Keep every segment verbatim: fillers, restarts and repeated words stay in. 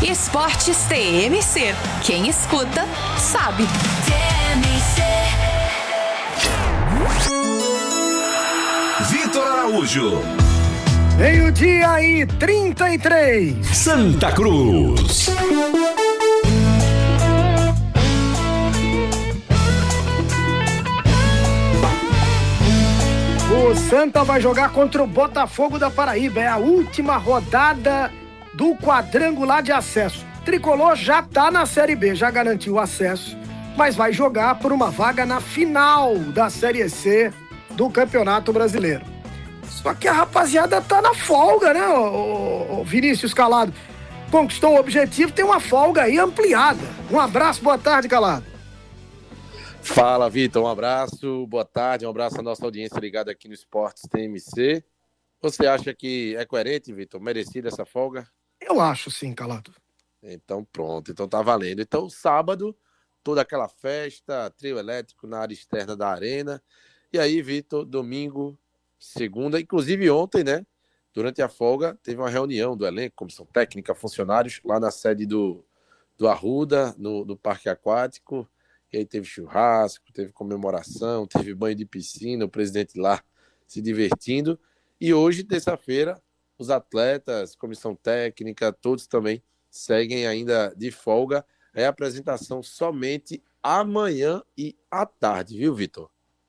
Esportes T M C. Quem escuta, sabe. T M C. Vitor Araújo. Meio-dia e trinta e três. Santa Cruz. O Santa vai jogar contra o Botafogo da Paraíba. É a última rodada do quadrangular de acesso. Tricolor já tá na Série B, já garantiu o acesso, mas vai jogar por uma vaga na final da Série C do Campeonato Brasileiro. Só que a rapaziada tá na folga, né, o, o Vinícius Calado? Conquistou o objetivo, tem uma folga aí ampliada. Um abraço, boa tarde, Calado. Fala, Vitor, um abraço, boa tarde, um abraço à nossa audiência ligada aqui no Esportes T M C. Você acha que é coerente, Vitor, merecida essa folga? Eu acho sim, Calado. Então pronto, então tá valendo. Então sábado, toda aquela festa, trio elétrico na área externa da arena. E aí, Vitor, domingo, segunda, inclusive ontem, né, durante a folga, teve uma reunião do elenco, comissão técnica, funcionários, lá na sede do, do Arruda, no, no Parque Aquático. E aí teve churrasco, teve comemoração, teve banho de piscina, o presidente lá se divertindo. E hoje, terça-feira, os atletas, comissão técnica, todos também seguem ainda de folga. É a apresentação somente amanhã e à tarde, viu, Vitor?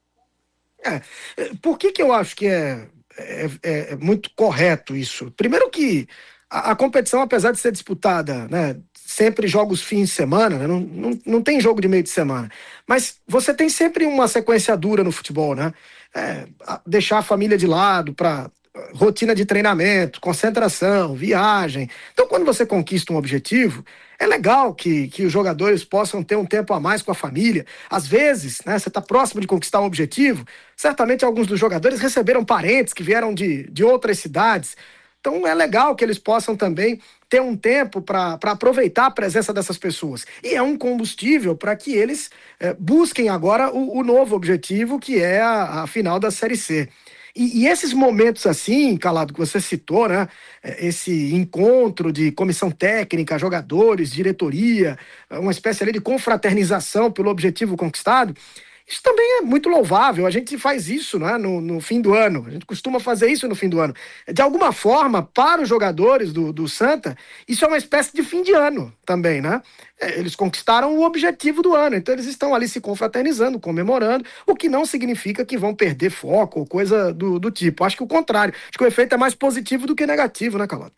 É, por que que eu acho que é, é, é muito correto isso? Primeiro que a, a competição, apesar de ser disputada, né, sempre jogos fins de semana, né, não, não, não tem jogo de meio de semana, mas você tem sempre uma sequência dura no futebol, né? É, deixar a família de lado para rotina de treinamento, concentração, viagem. Então, quando você conquista um objetivo, é legal que, que os jogadores possam ter um tempo a mais com a família. Às vezes, né, você está próximo de conquistar um objetivo, certamente alguns dos jogadores receberam parentes que vieram de, de outras cidades. Então, é legal que eles possam também ter um tempo para aproveitar a presença dessas pessoas. E é um combustível para que eles é, busquem agora o, o novo objetivo, que é a, a final da Série C. E, e esses momentos assim, Calado, que você citou, né? Esse encontro de comissão técnica, jogadores, diretoria, uma espécie ali de confraternização pelo objetivo conquistado, isso também é muito louvável. A gente faz isso, né, no, no fim do ano. A gente costuma fazer isso no fim do ano. De alguma forma, para os jogadores do, do Santa, isso é uma espécie de fim de ano também, né? Eles conquistaram o objetivo do ano, então eles estão ali se confraternizando, comemorando, o que não significa que vão perder foco ou coisa do, do tipo. Acho que o contrário. Acho que o efeito é mais positivo do que negativo, né, Calado?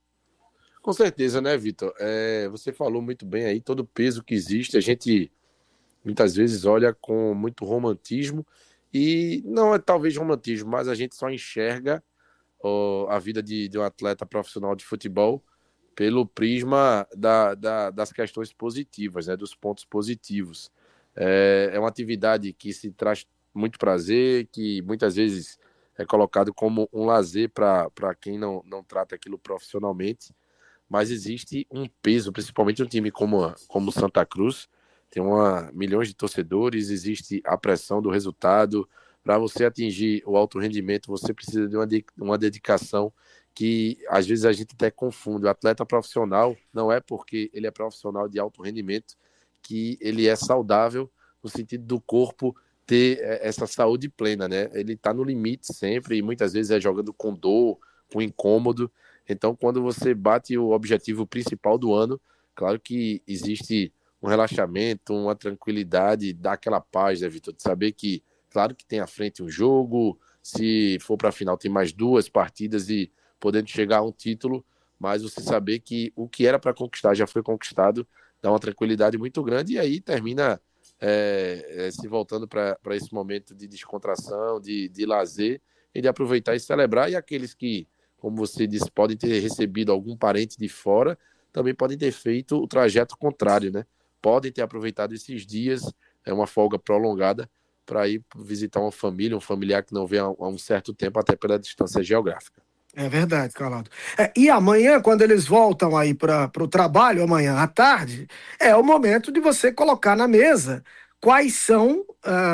Com certeza, né, Vitor? É, você falou muito bem aí, todo o peso que existe, a gente muitas vezes olha com muito romantismo, e não é talvez romantismo, mas a gente só enxerga ó, a vida de, de um atleta profissional de futebol pelo prisma da, da, das questões positivas, né, dos pontos positivos. É, é uma atividade que se traz muito prazer, que muitas vezes é colocado como um lazer para quem não, não trata aquilo profissionalmente, mas existe um peso, principalmente um time como, como Santa Cruz, tem uma, milhões de torcedores, existe a pressão do resultado. Para você atingir o alto rendimento, você precisa de uma, de, uma dedicação que às vezes a gente até confunde. O atleta profissional não é porque ele é profissional de alto rendimento que ele é saudável no sentido do corpo ter essa saúde plena, né? Ele está no limite sempre e muitas vezes é jogando com dor, com incômodo. Então, quando você bate o objetivo principal do ano, claro que existe um relaxamento, uma tranquilidade, dá aquela paz, né, Vitor? De saber que, claro que tem à frente um jogo, se for para a final tem mais duas partidas e podendo chegar a um título, mas você saber que o que era para conquistar já foi conquistado, dá uma tranquilidade muito grande e aí termina é, é, se voltando para esse momento de descontração, de, de lazer e de aproveitar e celebrar. E aqueles que, como você disse, podem ter recebido algum parente de fora, também podem ter feito o trajeto contrário, né? Podem ter aproveitado esses dias, é uma folga prolongada, para ir visitar uma família, um familiar que não vê há um certo tempo, até pela distância geográfica. É verdade, Calado. É, e amanhã, quando eles voltam aí para o trabalho, amanhã à tarde, é o momento de você colocar na mesa quais são uh,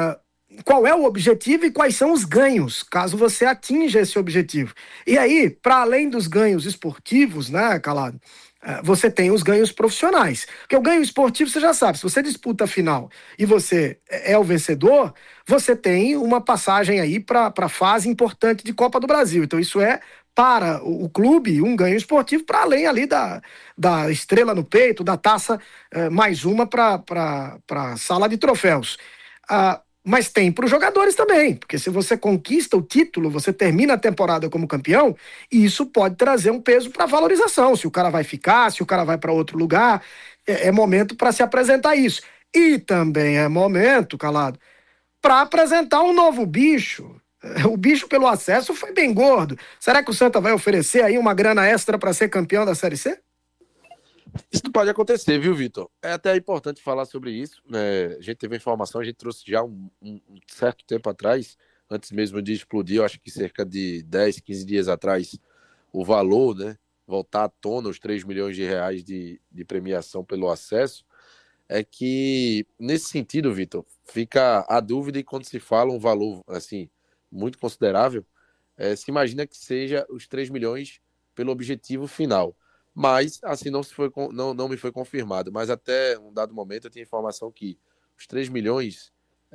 qual é o objetivo e quais são os ganhos, caso você atinja esse objetivo. E aí, para além dos ganhos esportivos, né, Calado, você tem os ganhos profissionais. Porque o ganho esportivo, você já sabe, se você disputa a final e você é o vencedor, você tem uma passagem aí para a fase importante de Copa do Brasil. Então isso é, para o clube, um ganho esportivo, para além ali da, da estrela no peito, da taça, eh, mais uma para a sala de troféus. Ah, mas tem para os jogadores também, porque se você conquista o título, você termina a temporada como campeão, e isso pode trazer um peso para valorização. Se o cara vai ficar, se o cara vai para outro lugar, é, é momento para se apresentar isso. E também é momento, Calado, para apresentar um novo bicho. O bicho pelo acesso foi bem gordo. Será que o Santa vai oferecer aí uma grana extra para ser campeão da Série C? Isso não pode acontecer, viu, Vitor? É até importante falar sobre isso, né? A gente teve informação, a gente trouxe já um, um, um certo tempo atrás, antes mesmo de explodir, eu acho que cerca de dez, quinze dias atrás, o valor, né? Voltar à tona, os três milhões de reais de, de premiação pelo acesso, é que, nesse sentido, Vitor, fica a dúvida, e quando se fala um valor, assim, muito considerável, é, se imagina que seja os três milhões pelo objetivo final. Mas, assim, não, se foi, não, não me foi confirmado. Mas até um dado momento eu tinha informação que os três milhões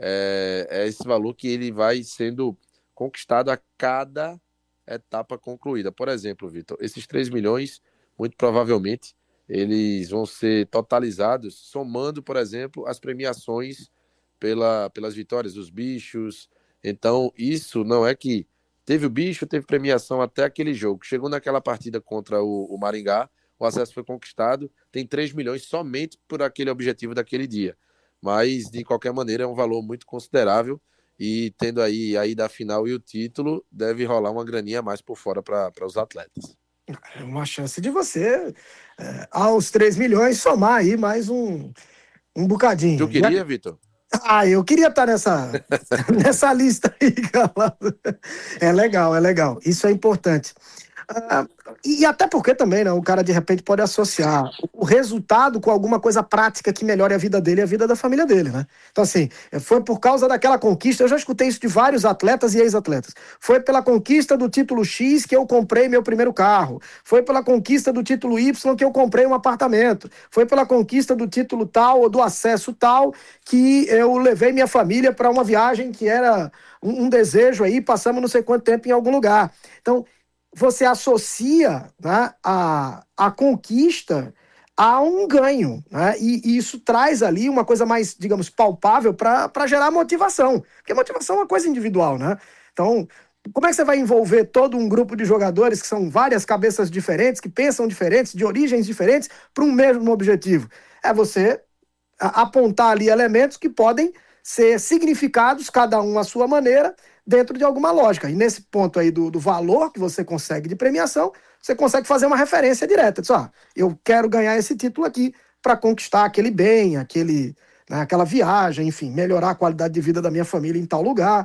é, é esse valor que ele vai sendo conquistado a cada etapa concluída. Por exemplo, Vitor, esses três milhões, muito provavelmente, eles vão ser totalizados somando, por exemplo, as premiações pela, pelas vitórias dos bichos. Então, isso não é que teve o bicho, teve premiação até aquele jogo. Chegou naquela partida contra o, o Maringá, o acesso foi conquistado, tem três milhões somente por aquele objetivo daquele dia. Mas, de qualquer maneira, é um valor muito considerável, e tendo aí a ida à final e o título, deve rolar uma graninha a mais por fora para os atletas. É uma chance de você, é, aos três milhões, somar aí mais um, um bocadinho. Tu queria, Vitor? Ah, eu queria estar nessa, nessa lista aí, Calado. É legal, é legal. Isso é importante. Ah, e até porque também, né, o cara de repente pode associar o resultado com alguma coisa prática que melhore a vida dele e a vida da família dele, né? Então, assim, foi por causa daquela conquista, eu já escutei isso de vários atletas e ex-atletas. Foi pela conquista do título X que eu comprei meu primeiro carro. Foi pela conquista do título Y que eu comprei um apartamento. Foi pela conquista do título tal ou do acesso tal que eu levei minha família para uma viagem que era um, um desejo aí, passamos não sei quanto tempo em algum lugar. Então, você associa, né, a, a conquista a um ganho, né? E, e isso traz ali uma coisa mais, digamos, palpável para gerar motivação. Porque motivação é uma coisa individual, né? Então, como é que você vai envolver todo um grupo de jogadores que são várias cabeças diferentes, que pensam diferentes, de origens diferentes, para um mesmo objetivo? É você apontar ali elementos que podem ser significados, cada um à sua maneira, dentro de alguma lógica. E nesse ponto aí do, do valor que você consegue de premiação, você consegue fazer uma referência direta. Diz, ó, eu quero ganhar esse título aqui para conquistar aquele bem, aquele, né, aquela viagem, enfim, melhorar a qualidade de vida da minha família em tal lugar.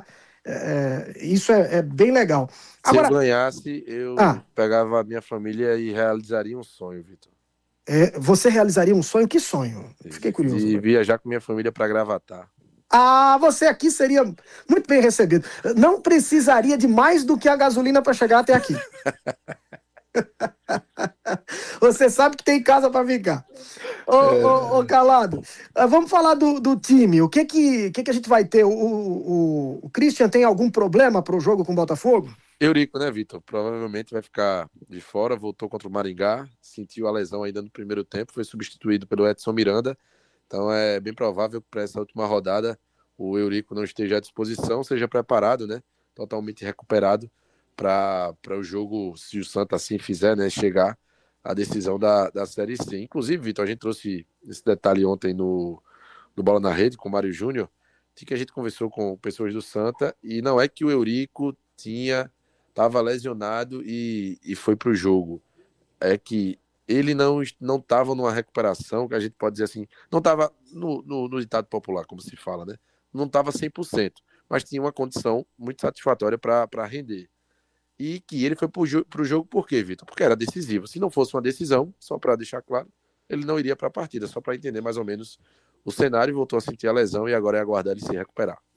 É, isso é, é bem legal. Agora, se eu ganhasse, eu ah, pegava a minha família e realizaria um sonho, Vitor. É, você realizaria um sonho? Que sonho? Fiquei curioso. E viajar com minha família para Gravatar. Ah, você aqui seria muito bem recebido. Não precisaria de mais do que a gasolina para chegar até aqui. Você sabe que tem casa para ficar. Ô, ô, ô, Calado, vamos falar do, do time. O que que, que que a gente vai ter? O, o, o Christian tem algum problema para o jogo com o Botafogo? Eurico, né, Vitor? Provavelmente vai ficar de fora. Voltou contra o Maringá, sentiu a lesão ainda no primeiro tempo, foi substituído pelo Edson Miranda. Então é bem provável que para essa última rodada o Eurico não esteja à disposição, seja preparado, né? Totalmente recuperado para o jogo, se o Santa assim fizer, né? Chegar à decisão da, da Série C. Inclusive, Vitor, a gente trouxe esse detalhe ontem no, no Bola na Rede com o Mário Júnior, de que a gente conversou com pessoas do Santa, e não é que o Eurico tinha estava lesionado e, e foi para o jogo. É que ele não não estava numa recuperação, que a gente pode dizer assim, não estava no, no, no ditado popular, como se fala, né? Não estava cem por cento, mas tinha uma condição muito satisfatória para render. E que ele foi para o jogo, jogo por quê, Vitor? Porque era decisivo. Se não fosse uma decisão, só para deixar claro, ele não iria para a partida, só para entender mais ou menos o cenário, voltou a sentir a lesão e agora é aguardar ele se recuperar.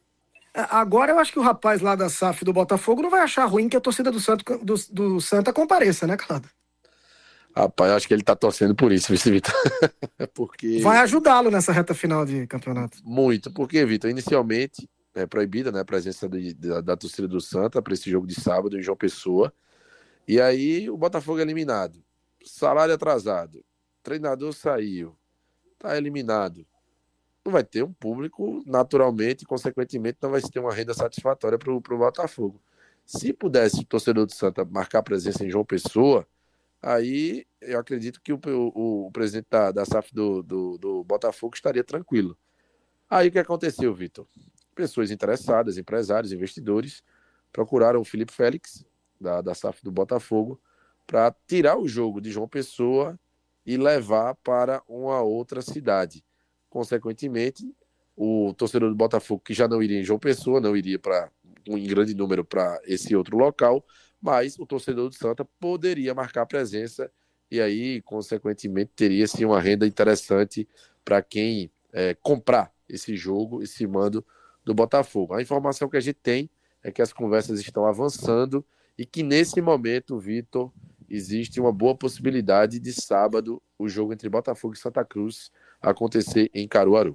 Agora eu acho que o rapaz lá da S A F do Botafogo não vai achar ruim que a torcida do, Santo, do, do Santa compareça, né, Calado? Rapaz, eu acho que ele tá torcendo por isso, Vitor. Porque... Vai ajudá-lo nessa reta final de campeonato. Muito, porque, Vitor, inicialmente é proibida, né, a presença de, da, da torcida do Santa para esse jogo de sábado em João Pessoa. E aí o Botafogo é eliminado. Salário atrasado. Treinador saiu. Tá eliminado. Não vai ter um público, naturalmente, e consequentemente não vai ter uma renda satisfatória para o Botafogo. Se pudesse o torcedor do Santa marcar presença em João Pessoa, aí eu acredito que o, o, o presidente da, da S A F do, do, do Botafogo estaria tranquilo. Aí o que aconteceu, Vitor? Pessoas interessadas, empresários, investidores, procuraram o Felipe Félix, da, da S A F do Botafogo, para tirar o jogo de João Pessoa e levar para uma outra cidade. Consequentemente, o torcedor do Botafogo, que já não iria em João Pessoa, não iria para um em grande número para esse outro local, mas o torcedor do Santa poderia marcar presença e aí, consequentemente, teria sim uma renda interessante para quem é, comprar esse jogo, esse mando do Botafogo. A informação que a gente tem é que as conversas estão avançando e que nesse momento, Vitor, existe uma boa possibilidade de sábado o jogo entre Botafogo e Santa Cruz acontecer em Caruaru.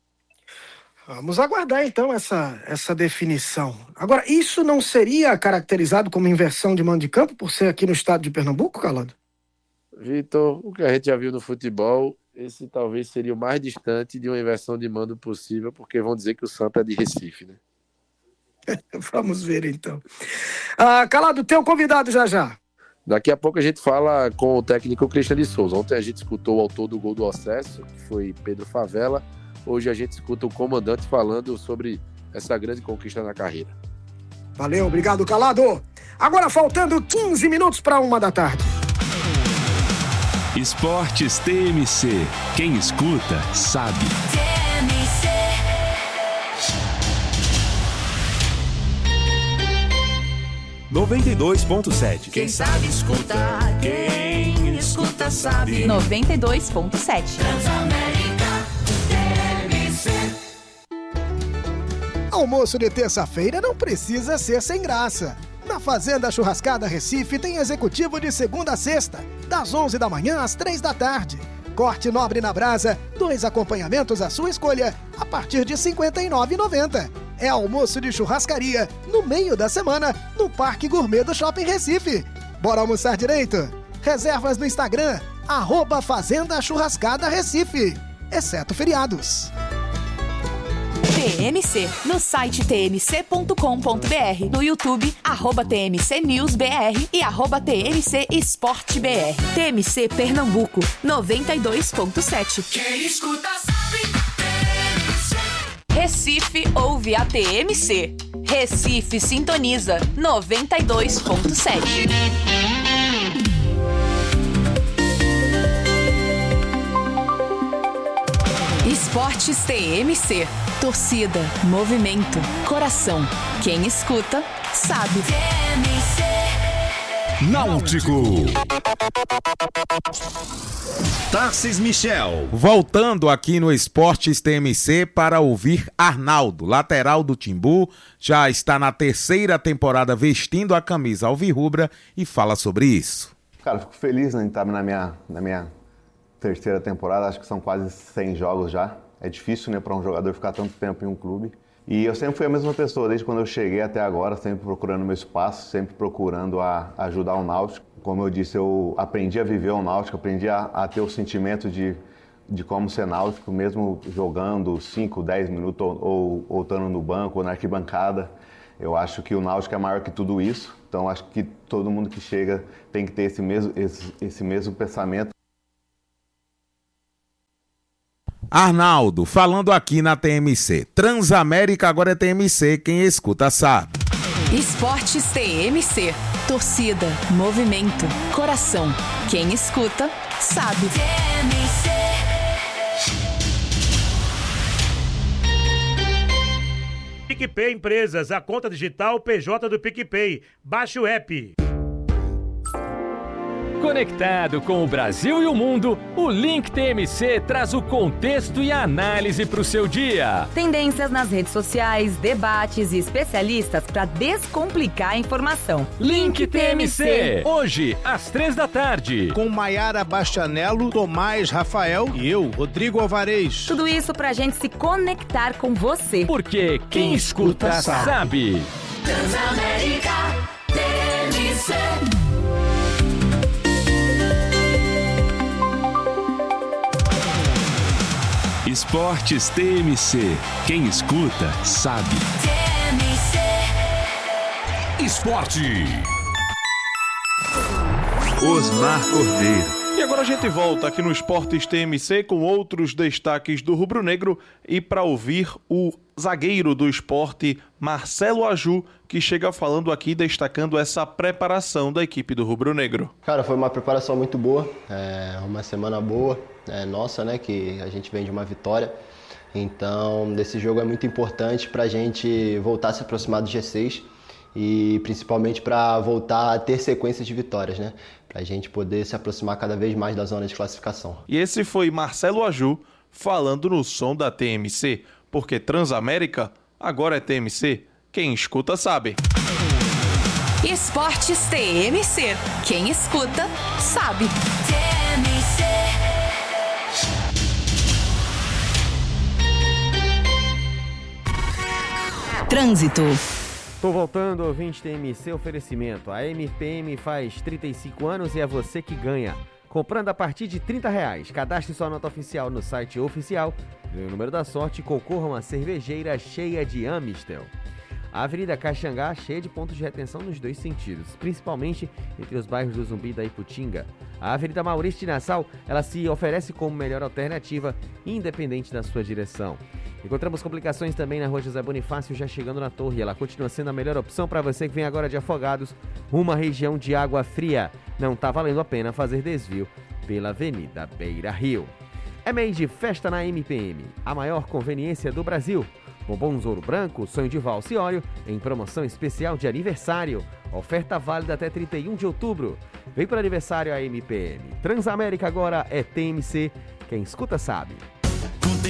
Vamos aguardar então essa, essa definição. Agora, isso não seria caracterizado como inversão de mando de campo por ser aqui no estado de Pernambuco, Calado? Vitor, o que a gente já viu no futebol, esse talvez seria o mais distante de uma inversão de mando possível, porque vão dizer que o Santa é de Recife, né? Vamos ver então. Ah, Calado, teu convidado já já. Daqui a pouco a gente fala com o técnico Christian de Souza. Ontem a gente escutou o autor do gol do acesso, que foi Pedro Favela. Hoje a gente escuta o comandante falando sobre essa grande conquista na carreira. Valeu, obrigado, Calado. Agora faltando quinze minutos para uma da tarde. Esportes T M C. Quem escuta, sabe. noventa e dois ponto sete. Quem sabe escuta, quem escuta sabe. noventa e dois ponto sete. Transamérica T M C. Almoço de terça-feira não precisa ser sem graça. Na Fazenda Churrascada Recife tem executivo de segunda a sexta, das onze da manhã às três da tarde. Corte nobre na brasa, dois acompanhamentos à sua escolha, a partir de cinquenta e nove reais e noventa centavos. É almoço de churrascaria, no meio da semana, no Parque Gourmet do Shopping Recife. Bora almoçar direito? Reservas no Instagram, arroba Fazenda Churrascada Recife, exceto feriados. T M C, no site t m c ponto com ponto b r, no YouTube, arroba T M C News B R e arroba T M C Esporte B R. T M C Pernambuco, noventa e dois ponto sete. Quem escuta sabe. Recife ouve a T M C. Recife sintoniza, noventa e dois ponto sete. Esportes T M C. Torcida, movimento, coração. Quem escuta, sabe. T M C. Náutico. Tarcis Michel. Voltando aqui no Esportes T M C para ouvir Arnaldo, lateral do Timbu, já está na terceira temporada vestindo a camisa alvirrubra e fala sobre isso. Cara, fico feliz em estar na minha, na minha terceira temporada, acho que são quase cem jogos já. É difícil, né, para um jogador ficar tanto tempo em um clube. E eu sempre fui a mesma pessoa, desde quando eu cheguei até agora, sempre procurando meu espaço, sempre procurando a, ajudar o Náutico. Como eu disse, eu aprendi a viver o Náutico, aprendi a, a ter o sentimento de, de como ser Náutico, mesmo jogando cinco, dez minutos ou, ou estando no banco ou na arquibancada. Eu acho que o Náutico é maior que tudo isso, então acho que todo mundo que chega tem que ter esse mesmo, esse, esse mesmo pensamento. Arnaldo, falando aqui na T M C. Transamérica agora é T M C, quem escuta sabe. Esportes T M C. Torcida, movimento, coração. Quem escuta, sabe. T M C. PicPay Empresas, a conta digital P J do PicPay. Baixe o app. Conectado com o Brasil e o mundo, o Link T M C traz o contexto e a análise para o seu dia. Tendências nas redes sociais, debates e especialistas para descomplicar a informação. Link T M C, hoje, às três da tarde. Com Maiara Bastianello, Tomás Rafael e eu, Rodrigo Alvarez. Tudo isso pra gente se conectar com você. Porque quem, quem escuta, escuta sabe. sabe. Transamérica T M C. Esportes T M C. Quem escuta, sabe. T M C. Esporte. Osmar Cordeiro. E agora a gente volta aqui no Esportes T M C com outros destaques do Rubro Negro e para ouvir o zagueiro do Sport, Marcelo Aju, que chega falando aqui, destacando essa preparação da equipe do Rubro Negro. Cara, foi uma preparação muito boa, é uma semana boa, é nossa, né, que a gente vem de uma vitória. Então, esse jogo é muito importante para a gente voltar a se aproximar do G seis e principalmente para voltar a ter sequências de vitórias, né? Para a gente poder se aproximar cada vez mais da zona de classificação. E esse foi Marcelo Aju falando no som da T M C, porque Transamérica agora é T M C, quem escuta sabe. Esportes T M C, quem escuta sabe. T M C. Trânsito. Tô voltando, ouvinte T M C, oferecimento. A M P M faz trinta e cinco anos e é você que ganha. Comprando a partir de trinta reais. Cadastre sua nota oficial no site oficial. Ganhe o número da sorte e concorra a uma cervejeira cheia de Amistel. A Avenida Caxangá cheia de pontos de retenção nos dois sentidos, principalmente entre os bairros do Zumbi e da Iputinga. A Avenida Maurício de Nassau, ela se oferece como melhor alternativa, independente da sua direção. Encontramos complicações também na Rua José Bonifácio, já chegando na Torre. Ela continua sendo a melhor opção para você que vem agora de Afogados, rumo à região de Água Fria. Não tá valendo a pena fazer desvio pela Avenida Beira Rio. É mês de festa na M P M, a maior conveniência do Brasil. Bombons Ouro Branco, Sonho de Valsa e Óleo, em promoção especial de aniversário. Oferta válida até trinta e um de outubro. Vem para o aniversário a M P M. Transamérica agora é T M C. Quem escuta sabe.